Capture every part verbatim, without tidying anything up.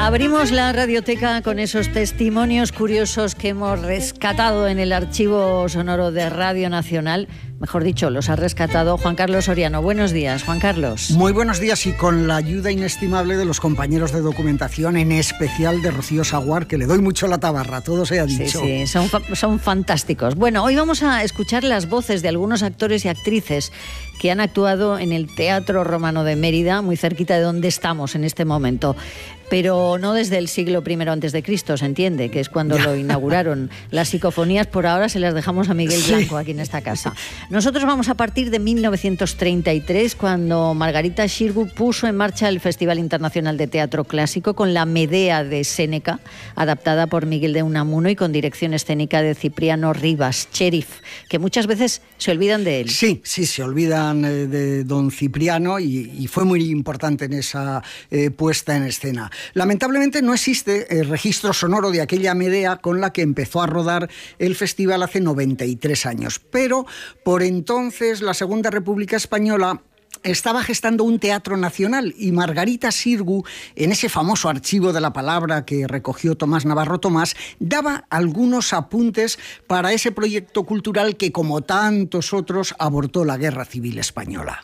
Abrimos la radioteca con esos testimonios curiosos que hemos rescatado en el archivo sonoro de Radio Nacional. Mejor dicho, los ha rescatado Juan Carlos Soriano. Buenos días, Juan Carlos. Muy buenos días, y con la ayuda inestimable de los compañeros de documentación, en especial de Rocío Saguar, que le doy mucho la tabarra, todo se ha dicho. Sí, sí, son, son fantásticos. Bueno, hoy vamos a escuchar las voces de algunos actores y actrices que han actuado en el Teatro Romano de Mérida, muy cerquita de donde estamos en este momento. Pero no desde el siglo primero antes de Cristo, se entiende, que es cuando lo inauguraron. Las psicofonías por ahora se las dejamos a Miguel Blanco, sí, aquí en esta casa. Nosotros vamos a partir de mil novecientos treinta y tres, cuando Margarita Xirgu puso en marcha el Festival Internacional de Teatro Clásico con la Medea de Séneca, adaptada por Miguel de Unamuno y con dirección escénica de Cipriano Rivas, Cherif, que muchas veces se olvidan de él. Sí, sí, se olvidan eh, de don Cipriano, y, y fue muy importante en esa eh, puesta en escena. Lamentablemente no existe el registro sonoro de aquella Medea con la que empezó a rodar el festival hace noventa y tres años, pero por entonces la Segunda República Española estaba gestando un teatro nacional, y Margarita Xirgu, en ese famoso archivo de la palabra que recogió Tomás Navarro Tomás, daba algunos apuntes para ese proyecto cultural que, como tantos otros, abortó la Guerra Civil Española.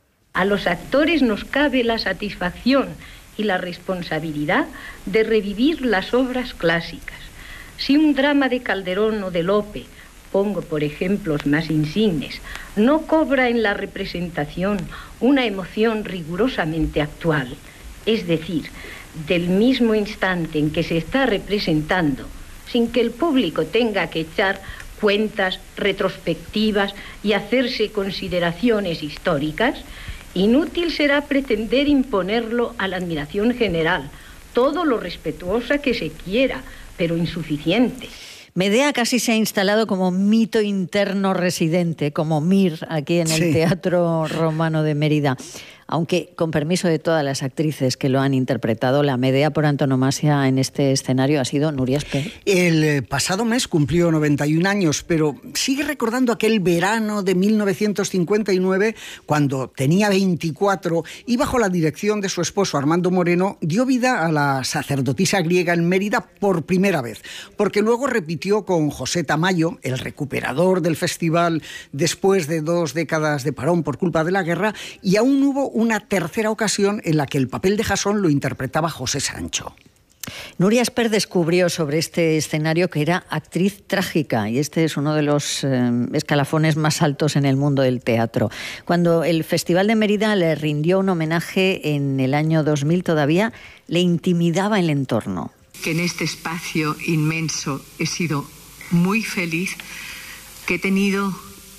A los actores nos cabe la satisfacción y la responsabilidad de revivir las obras clásicas. Si un drama de Calderón o de Lope, pongo por ejemplos más insignes, no cobra en la representación una emoción rigurosamente actual, es decir, del mismo instante en que se está representando, sin que el público tenga que echar cuentas retrospectivas y hacerse consideraciones históricas, inútil será pretender imponerlo a la admiración general, todo lo respetuosa que se quiera, pero insuficiente. Medea casi se ha instalado como mito interno residente, como Mir, aquí en el sí. Teatro Romano de Mérida. Aunque, con permiso de todas las actrices que lo han interpretado, la Medea por antonomasia en este escenario ha sido Nuria Esper. El pasado mes cumplió noventa y un años, pero sigue recordando aquel verano de mil novecientos cincuenta y nueve, cuando tenía veinticuatro, y bajo la dirección de su esposo Armando Moreno, dio vida a la sacerdotisa griega en Mérida por primera vez, porque luego repitió con José Tamayo, el recuperador del festival después de dos décadas de parón por culpa de la guerra, y aún hubo una tercera ocasión en la que el papel de Jasón lo interpretaba José Sancho. Nuria Esper descubrió sobre este escenario que era actriz trágica, y este es uno de los eh, escalafones más altos en el mundo del teatro. Cuando el Festival de Mérida le rindió un homenaje en el año dos mil, todavía le intimidaba el entorno. Que en este espacio inmenso he sido muy feliz, que he tenido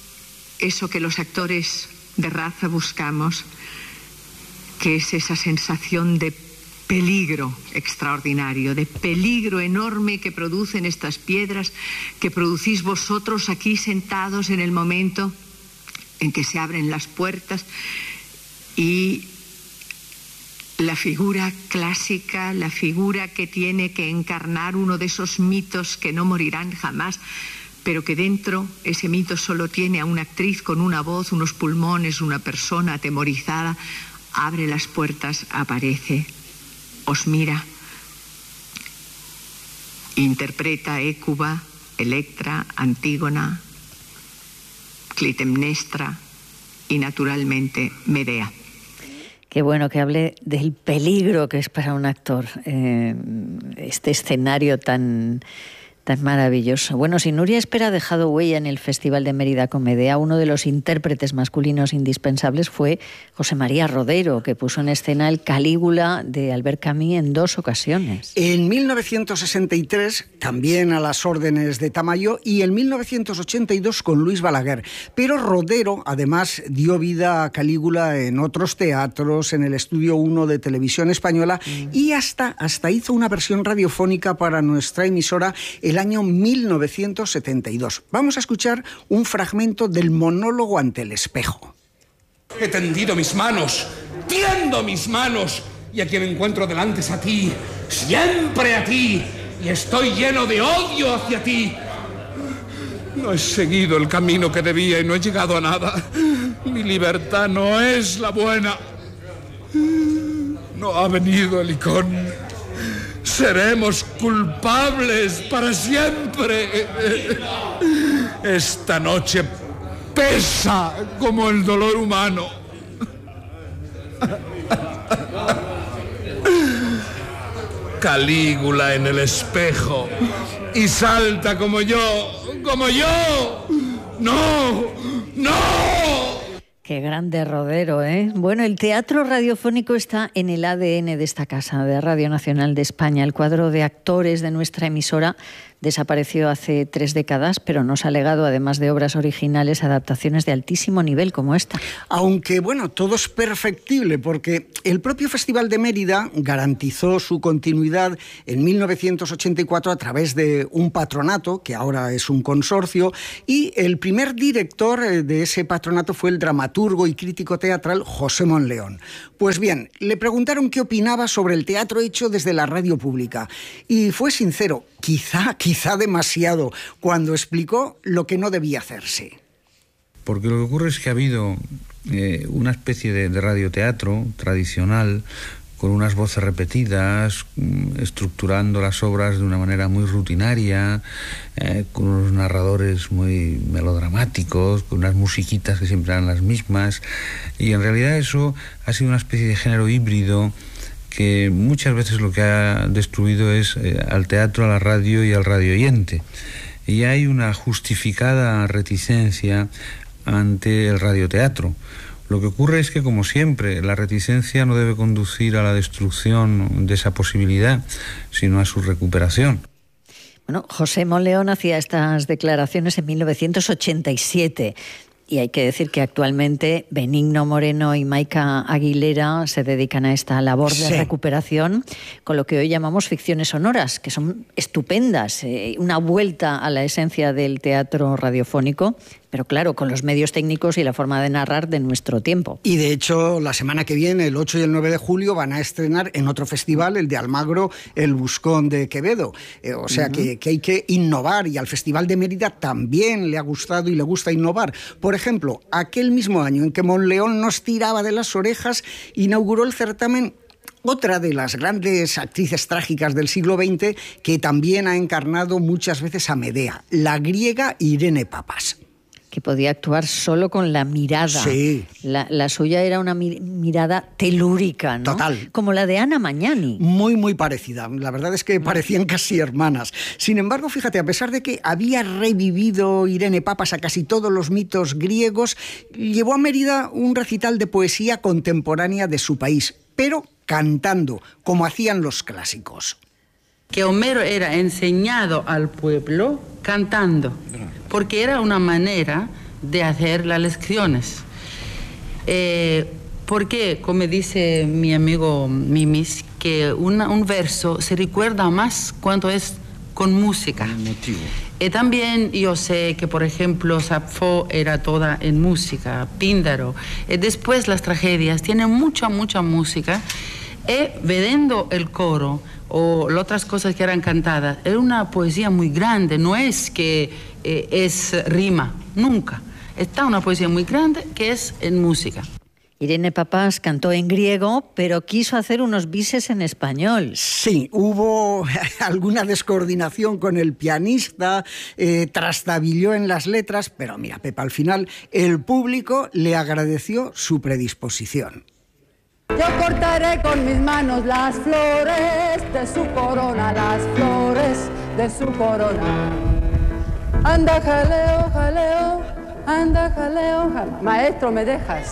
eso que los actores de raza buscamos, que es esa sensación de peligro extraordinario, de peligro enorme que producen estas piedras, que producís vosotros aquí sentados en el momento en que se abren las puertas, y la figura clásica, la figura que tiene que encarnar uno de esos mitos que no morirán jamás, pero que dentro ese mito solo tiene a una actriz con una voz, unos pulmones, una persona atemorizada. Abre las puertas, aparece, os mira, interpreta Hécuba, Electra, Antígona, Clitemnestra y naturalmente Medea. Qué bueno que hable del peligro que es para un actor eh, este escenario tan... tan maravilloso. Bueno, si Nuria Esper ha dejado huella en el Festival de Mérida con Medea, uno de los intérpretes masculinos indispensables fue José María Rodero, que puso en escena el Calígula de Albert Camus en dos ocasiones. En mil novecientos sesenta y tres, también a las órdenes de Tamayo, y en mil novecientos ochenta y dos con Luis Balaguer. Pero Rodero, además, dio vida a Calígula en otros teatros, en el Estudio uno de Televisión Española, mm. y hasta, hasta hizo una versión radiofónica para nuestra emisora el año mil novecientos setenta y dos. Vamos a escuchar un fragmento del monólogo ante el espejo. He tendido mis manos, tiendo mis manos, y a quien encuentro delante es a ti, siempre a ti, y estoy lleno de odio hacia ti. No he seguido el camino que debía y no he llegado a nada. Mi libertad no es la buena. No ha venido el licón. Seremos culpables para siempre. Esta noche pesa como el dolor humano. Calígula en el espejo y salta como yo, como yo. ¡No! ¡No! Qué grande rodero, ¿eh? Bueno, el teatro radiofónico está en el A D N de esta casa, de Radio Nacional de España. El cuadro de actores de nuestra emisora desapareció hace tres décadas, pero nos ha legado, además de obras originales, adaptaciones de altísimo nivel como esta. Aunque, bueno, todo es perfectible, porque el propio Festival de Mérida garantizó su continuidad en mil novecientos ochenta y cuatro a través de un patronato, que ahora es un consorcio, y el primer director de ese patronato fue el dramaturgo y crítico teatral José Monleón. Pues bien, le preguntaron qué opinaba sobre el teatro hecho desde la radio pública, y fue sincero, quizá, quizá demasiado, cuando explicó lo que no debía hacerse. Porque lo que ocurre es que ha habido eh, una especie de, de radioteatro tradicional, con unas voces repetidas, estructurando las obras de una manera muy rutinaria, eh, con unos narradores muy melodramáticos, con unas musiquitas que siempre eran las mismas, y en realidad eso ha sido una especie de género híbrido que muchas veces lo que ha destruido es eh, al teatro, a la radio y al radioyente. Y hay una justificada reticencia ante el radioteatro. Lo que ocurre es que, como siempre, la reticencia no debe conducir a la destrucción de esa posibilidad, sino a su recuperación. Bueno, José Monleón hacía estas declaraciones en mil novecientos ochenta y siete. Y hay que decir que actualmente Benigno Moreno y Maica Aguilera se dedican a esta labor de sí. recuperación, con lo que hoy llamamos ficciones sonoras, que son estupendas, eh, una vuelta a la esencia del teatro radiofónico, pero claro, con los medios técnicos y la forma de narrar de nuestro tiempo. Y de hecho, la semana que viene, el ocho y el nueve de julio, van a estrenar en otro festival, el de Almagro, El Buscón de Quevedo. Eh, o sea, uh-huh. que, que hay que innovar, y al Festival de Mérida también le ha gustado y le gusta innovar. Por ejemplo, aquel mismo año en que Monleón nos tiraba de las orejas, inauguró el certamen otra de las grandes actrices trágicas del siglo veinte, que también ha encarnado muchas veces a Medea, la griega Irene Papas. Que podía actuar solo con la mirada. Sí. La, la suya era una mi- mirada telúrica, ¿no? Total. Como la de Ana Magnani. Muy, muy parecida. La verdad es que parecían casi hermanas. Sin embargo, fíjate, a pesar de que había revivido Irene Papas a casi todos los mitos griegos, llevó a Mérida un recital de poesía contemporánea de su país, pero cantando, como hacían los clásicos. Que Homero era enseñado al pueblo cantando, porque era una manera de hacer las lecciones. Eh, porque, como dice mi amigo Mimis, que una, un verso se recuerda más cuando es con música. Y también yo sé que, por ejemplo, Sapfo era toda en música, Píndaro. Y después las tragedias tienen mucha, mucha música. Y vedendo el coro o las otras cosas que eran cantadas, era una poesía muy grande, no es que eh, es rima, nunca. Está una poesía muy grande que es en música. Irene Papas cantó en griego, pero quiso hacer unos bises en español. Sí, hubo alguna descoordinación con el pianista, eh, trastabilló en las letras, pero mira, Pepa, al final el público le agradeció su predisposición. Yo cortaré con mis manos las flores de su corona, las flores de su corona. Anda, jaleo, jaleo, anda, jaleo, jaleo. Maestro, ¿me dejas?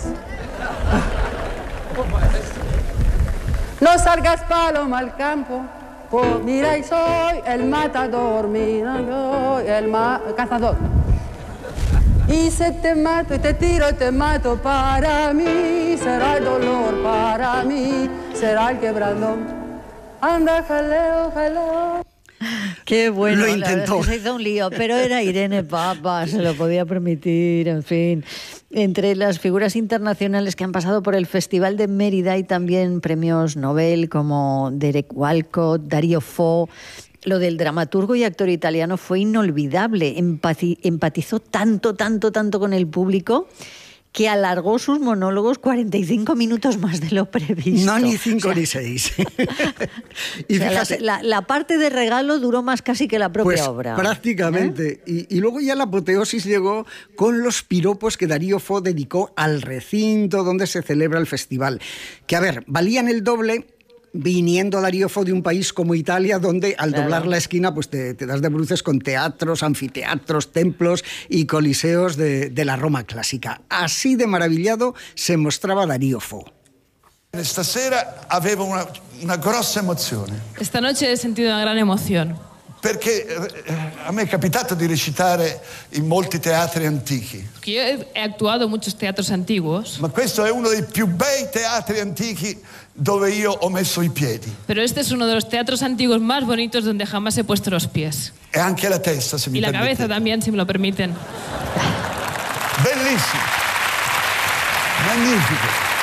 No salgas, paloma, al campo. Oh, mira, y soy el matador, mira, soy el ma- cazador. Y se te mato, y te tiro, y te mato, para mí será el dolor, para mí será el quebrantón. Anda, jaleo, jaleo. Qué bueno, lo intentó. La verdad es que se hizo un lío, pero era Irene Papas, se lo podía permitir, en fin. Entre las figuras internacionales que han pasado por el Festival de Mérida hay también premios Nobel como Derek Walcott, Dario Fo. Lo del dramaturgo y actor italiano fue inolvidable. Empati- empatizó tanto, tanto, tanto con el público que alargó sus monólogos cuarenta y cinco minutos más de lo previsto. No, ni cinco o sea, ni seis. y o sea, fíjate, la, la, la parte de regalo duró más casi que la propia pues, obra. Prácticamente. ¿Eh? Y, y luego ya la apoteosis llegó con los piropos que Darío Fo dedicó al recinto donde se celebra el festival. Que, a ver, valían el doble... viniendo Darío Fo de un país como Italia, donde al claro. doblar la esquina pues te, te das de bruces con teatros, anfiteatros, templos y coliseos de, de la Roma clásica. Así de maravillado se mostraba Darío Fo. Stasera avevo una, una grossa emozione. Esta noche he sentido una gran emoción. Perché a me è capitato di recitare in molti teatri antichi. Porque yo he actuado en muchos teatros antiguos. Ma questo è uno dei più bei teatri antichi dove io ho messo i piedi. Pero este es uno de los teatros antiguos más bonitos donde jamás he puesto los pies. E anche la testa, se mi Y la permette. cabeza también, si me lo permiten. Bellissimo. Magnifico.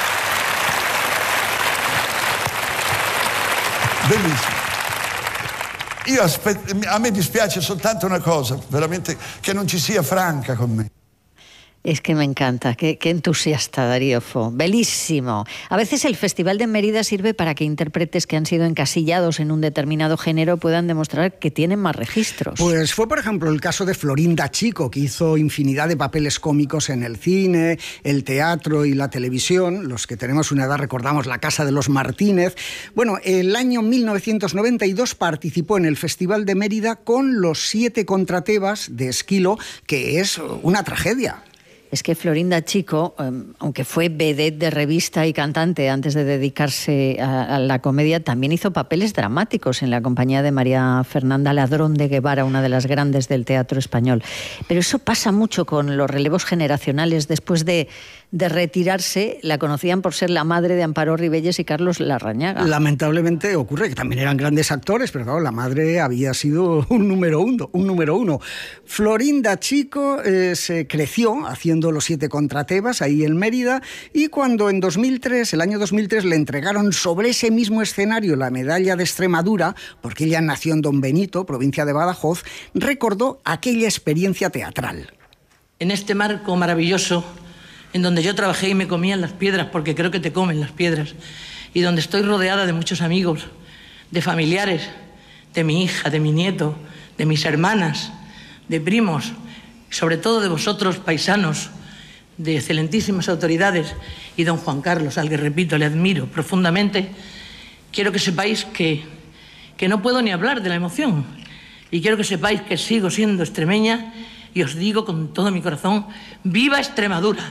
Bellissimo. Io aspet- a me dispiace soltanto una cosa, veramente, che non ci sia Franca con me. Es que me encanta, qué, qué entusiasta Darío Fo, belísimo. A veces el Festival de Mérida sirve para que intérpretes que han sido encasillados en un determinado género puedan demostrar que tienen más registros. Pues fue, por ejemplo, el caso de Florinda Chico, que hizo infinidad de papeles cómicos en el cine, el teatro y la televisión. Los que tenemos una edad recordamos La Casa de los Martínez. Bueno, el año mil novecientos noventa y dos participó en el Festival de Mérida con Los Siete Contratebas de Esquilo, que es una tragedia. Es que Florinda Chico, eh, aunque fue vedette de revista y cantante antes de dedicarse a, a la comedia, también hizo papeles dramáticos en la compañía de María Fernanda Ladrón de Guevara, una de las grandes del teatro español. Pero eso pasa mucho con los relevos generacionales. Después de, de retirarse, la conocían por ser la madre de Amparo Ribelles y Carlos Larrañaga. Lamentablemente ocurre que también eran grandes actores, pero claro, la madre había sido un número uno. Un número uno. Florinda Chico eh, se creció haciendo Los Siete Contratebas ahí en Mérida, y cuando en dos mil tres, el año dos mil tres, le entregaron sobre ese mismo escenario la medalla de Extremadura, porque ella nació en Don Benito, provincia de Badajoz, recordó aquella experiencia teatral. En este marco maravilloso, en donde yo trabajé y me comían las piedras, porque creo que te comen las piedras, y donde estoy rodeada de muchos amigos, de familiares, de mi hija, de mi nieto, de mis hermanas, de primos, sobre todo de vosotros, paisanos, de excelentísimas autoridades, y don Juan Carlos, al que, repito, le admiro profundamente, quiero que sepáis que, que no puedo ni hablar de la emoción, y quiero que sepáis que sigo siendo extremeña, y os digo con todo mi corazón, ¡viva Extremadura!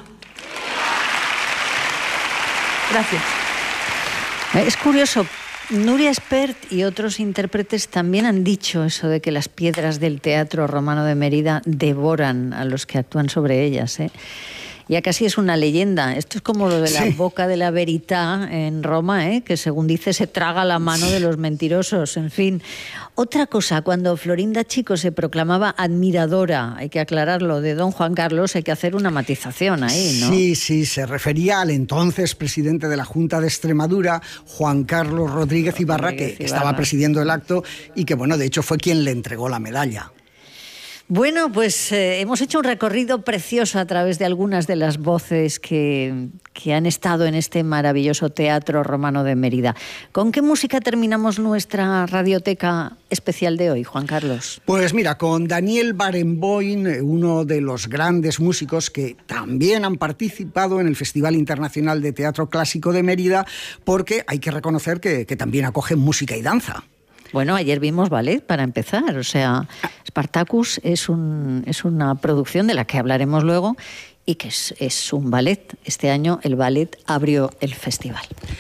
Gracias. Es curioso. Nuria Espert y otros intérpretes también han dicho eso de que las piedras del Teatro Romano de Mérida devoran a los que actúan sobre ellas, ¿eh? Ya casi es una leyenda. Esto es como lo de la sí. boca de la verità en Roma, ¿eh? Que según dice se traga la mano de los mentirosos. En fin. Otra cosa, cuando Florinda Chico se proclamaba admiradora, hay que aclararlo, de don Juan Carlos, hay que hacer una matización ahí, ¿no? Sí, sí, se refería al entonces presidente de la Junta de Extremadura, Juan Carlos Rodríguez Ibarra, Rodríguez que Ibarra. estaba presidiendo el acto y que, bueno, de hecho fue quien le entregó la medalla. Bueno, pues eh, hemos hecho un recorrido precioso a través de algunas de las voces que, que han estado en este maravilloso Teatro Romano de Mérida. ¿Con qué música terminamos nuestra radioteca especial de hoy, Juan Carlos? Pues mira, con Daniel Barenboim, uno de los grandes músicos que también han participado en el Festival Internacional de Teatro Clásico de Mérida, porque hay que reconocer que, que también acogen música y danza. Bueno, ayer vimos ballet para empezar, o sea, Spartacus es, un, es una producción de la que hablaremos luego y que es, es un ballet. Este año el ballet abrió el festival.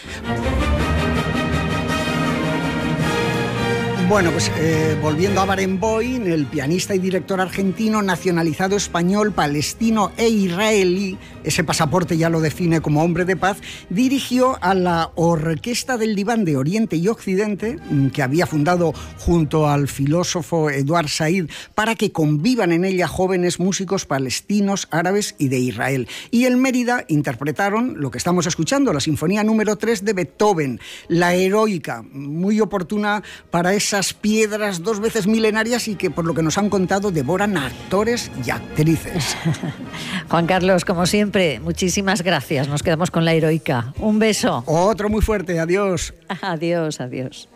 Bueno, pues eh, volviendo a Barenboim, el pianista y director argentino, nacionalizado español, palestino e israelí, ese pasaporte ya lo define como hombre de paz, dirigió a la Orquesta del Diván de Oriente y Occidente, que había fundado junto al filósofo Eduard Said, para que convivan en ella jóvenes músicos palestinos, árabes y de Israel. Y en Mérida interpretaron lo que estamos escuchando, la Sinfonía número tres de Beethoven, la heroica, muy oportuna para esa esas piedras dos veces milenarias y que, por lo que nos han contado, devoran a actores y actrices. Juan Carlos, como siempre, muchísimas gracias. Nos quedamos con la heroica. Un beso. Otro muy fuerte. Adiós. Adiós, adiós.